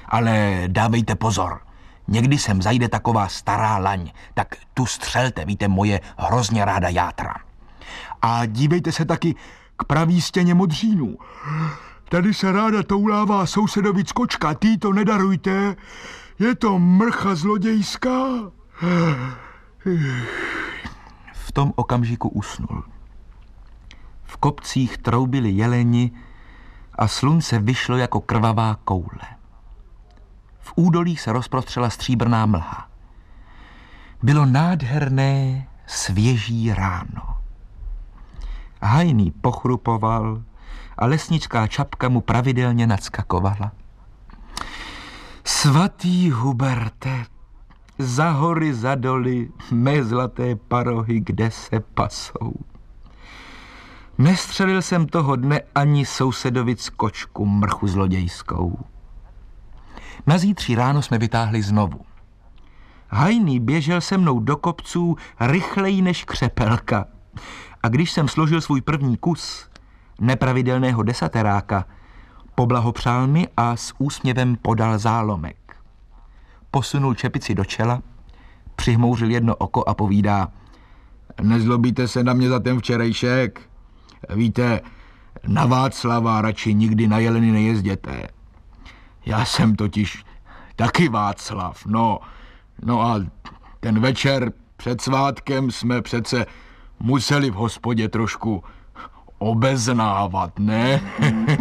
Ale dávejte pozor. Někdy sem zajde taková stará laň, tak tu střelte, víte, moje hrozně ráda játra. A dívejte se taky k pravý stěně modřínů. Tady se ráda toulává sousedovic kočka, tý to nedarujte, je to mrcha zlodějská. V tom okamžiku usnul. V kopcích troubili jeleni a slunce vyšlo jako krvavá koule. V údolí se rozprostřela stříbrná mlha. Bylo nádherné, svěží ráno. Hajný pochrupoval a lesnická čapka mu pravidelně nadskakovala. Svatý Huberte, za hory, za doly, mé zlaté parohy, kde se pasou. Nestřelil jsem toho dne ani sousedovic kočku, mrchu zlodějskou. Nazítří ráno jsme vytáhli znovu. Hajný běžel se mnou do kopců rychleji než křepelka. A když jsem složil svůj první kus nepravidelného desateráka, poblahopřál mi a s úsměvem podal zálomek. Posunul čepici do čela, přihmouřil jedno oko a povídá: nezlobíte se na mě za ten včerejšek? Víte, na Václava radši nikdy na jeleny nejezděte. Já jsem totiž taky Václav, no a ten večer před svátkem jsme přece museli v hospodě trošku obeznávat, ne?